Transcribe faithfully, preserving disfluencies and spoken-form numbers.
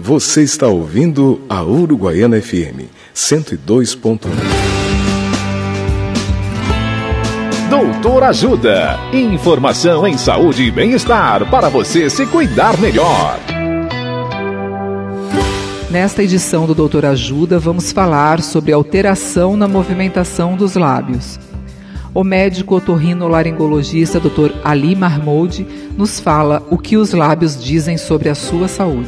Você está ouvindo a Uruguaiana F M cento e dois ponto um. Doutor Ajuda. Informação em saúde e bem-estar para você se cuidar melhor. Nesta edição do Doutor Ajuda, vamos falar sobre alteração na movimentação dos lábios. O médico otorrinolaringologista doutor Ali Mahmoud nos fala o que os lábios dizem sobre a sua saúde.